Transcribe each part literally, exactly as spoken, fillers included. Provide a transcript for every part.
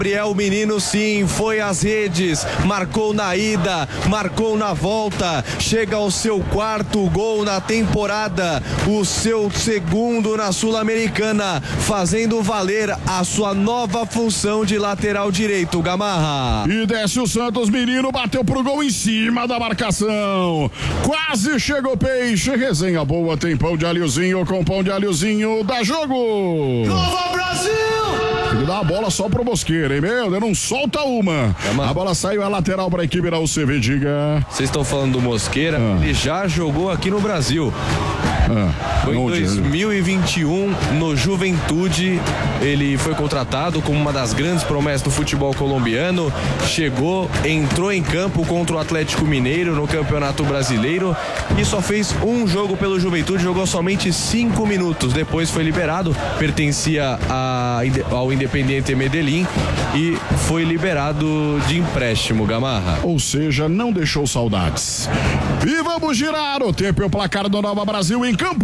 Gabriel Menino sim, foi às redes, marcou na ida, marcou na volta, chega ao seu quarto gol na temporada, o seu segundo na Sul-Americana, fazendo valer a sua nova função de lateral direito, Gamarra. E desce o Santos, Menino bateu pro gol em cima da marcação, quase chegou o Peixe, resenha boa, tem pão de alhozinho com pão de alhozinho, dá jogo! Nova Brasil! Ele dá a bola só pro Mosqueira, hein, meu? Não solta uma. É, a bola saiu, é lateral pra equipe da U C V, diga. Vocês estão falando do Mosqueira, ah. ele já jogou aqui no Brasil. Ah, foi em dois mil e vinte e um, no Juventude, ele foi contratado como uma das grandes promessas do futebol colombiano, chegou, entrou em campo contra o Atlético Mineiro no Campeonato Brasileiro e só fez um jogo pelo Juventude, jogou somente cinco minutos, depois foi liberado, pertencia a, ao Independiente Medellín e foi liberado de empréstimo, Gamarra. Ou seja, não deixou saudades. E vamos girar o tempo e o placar do Nova Brasil em campo.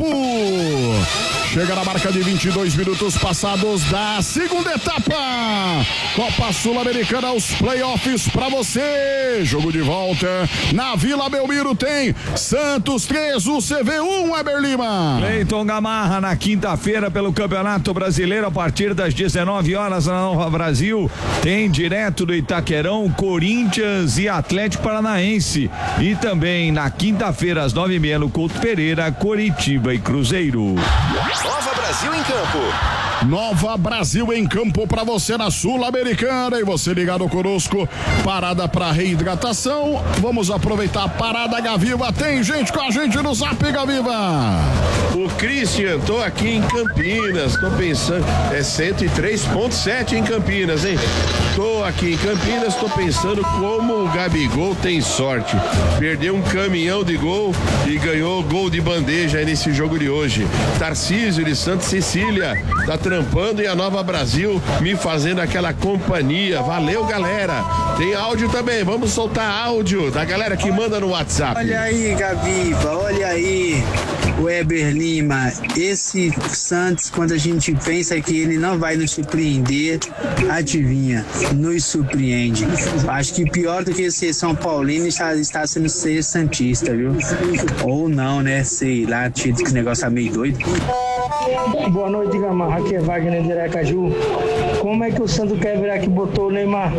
Chega na marca de vinte e dois minutos passados da segunda etapa. Copa Sul-Americana, os playoffs pra você. Jogo de volta na Vila Belmiro, tem Santos três, U C V um, Weber Lima. Cleiton Gamarra na quinta-feira pelo Campeonato Brasileiro a partir das dezenove horas na Nova Brasil. Tem direto do Itaquerão, Corinthians e Atlético Paranaense. E também na quinta-feira às nove e meia no Couto Pereira, Coritiba e Cruzeiro. Nova Brasil em campo. Nova Brasil em campo pra você na Sul-Americana e você ligado conosco, parada pra reidratação, vamos aproveitar a parada Gaviva, tem gente com a gente no Zap, Gaviva. O Christian, tô aqui em Campinas, tô pensando, é cento e três ponto sete em Campinas, hein? Tô aqui em Campinas, tô pensando como o Gabigol tem sorte, perdeu um caminhão de gol e ganhou gol de bandeja aí nesse jogo de hoje. Tarcísio de Santa Cecília, tá trampando e a Nova Brasil me fazendo aquela companhia. Valeu, galera. Tem áudio também, vamos soltar áudio da galera que manda no WhatsApp. Olha aí, Gaviva, olha aí, Weber Lima. Esse Santos, quando a gente pensa que ele não vai nos surpreender, adivinha, nos surpreende. Acho que pior do que esse São Paulino está, está sendo ser santista, viu? Ou não, né? Sei lá, que esse negócio tá meio doido. Boa noite, Gamarra. Aqui é Wagner de Aracaju. Como é que o Santos quer virar que botou o Neymar?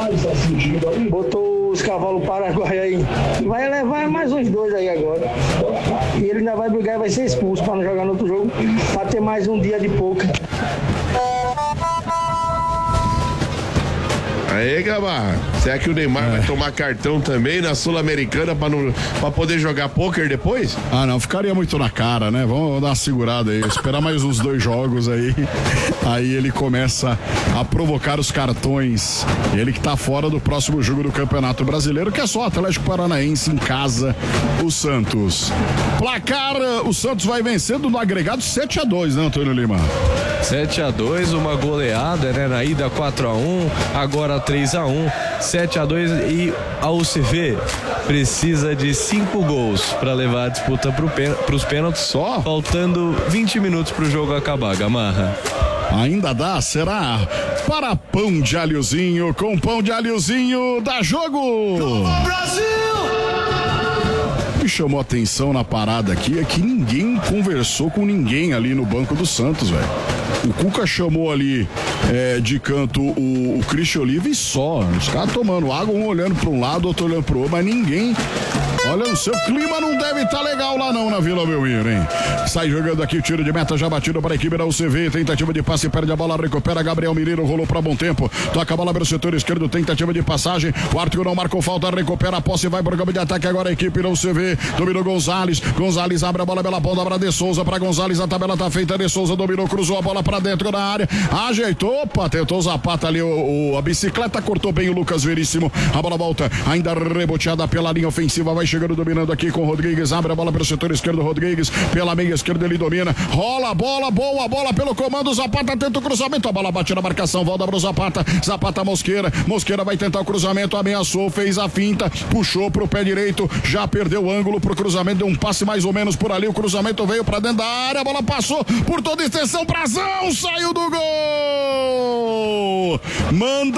Botou os cavalos paraguaios aí. Vai levar mais uns dois aí agora. E ele ainda vai brigar e vai ser expulso para não jogar no outro jogo, para ter mais um dia de pouca. Aí, Gamarra, será que o Neymar é. vai tomar cartão também na Sul-Americana pra, não, pra poder jogar pôquer depois? Ah, não, ficaria muito na cara, né? Vamos dar uma segurada aí, esperar mais uns dois jogos aí. Aí ele começa a provocar os cartões. Ele que tá fora do próximo jogo do Campeonato Brasileiro, que é só Atlético Paranaense em casa, o Santos. Placar, o Santos vai vencendo no agregado sete a dois, né, Antônio Lima? sete a dois, uma goleada, né? Na ida quatro a um, agora três a um, sete a dois e a U C V precisa de cinco gols para levar a disputa para os pênaltis, só faltando vinte minutos para o jogo acabar, Gamarra. Ainda dá? Será? Para pão de alhozinho, com pão de alhozinho, dá jogo! Nova Brasil! O que chamou atenção na parada aqui é que ninguém conversou com ninguém ali no banco do Santos, velho. O Cuca chamou ali é, de canto o, o Christian Oliva e só. Os caras tomando água, um olhando para um lado, outro olhando para o outro, mas ninguém. Olha, o seu clima não deve estar tá legal lá não na Vila Belmiro, hein? Sai jogando aqui o tiro de meta já batido para a equipe da U C V. Tentativa de passe, perde a bola, recupera. Gabriel Mineiro rolou para bom tempo. Toca a bola pelo setor esquerdo, tentativa de passagem. O Arthur não marcou falta, recupera a posse, vai para o campo de ataque agora a equipe da U C V. Dominou Gonzalez. Gonzalez abre a bola pela ponta para De Souza. Para Gonzalez, a tabela tá feita. De Souza dominou, cruzou a bola para dentro da área. Ajeitou, opa, tentou o Zapata ali. O, o, a bicicleta cortou bem o Lucas Veríssimo. A bola volta, ainda reboteada pela linha ofensiva. Vai chegando, dominando aqui com o Rodrigues. Abre a bola pelo setor esquerdo. Rodrigues pela meia esquerda, ele domina. Rola a bola, boa bola pelo comando. Zapata tenta o cruzamento. A bola bate na marcação, volta pro Zapata. Zapata Mosqueira. Mosqueira vai tentar o cruzamento. Ameaçou, fez a finta, puxou pro pé direito. Já perdeu o ângulo pro cruzamento. Deu um passe mais ou menos por ali. O cruzamento veio pra dentro da área. A bola passou por toda a extensão. Brazão saiu do gol. Manda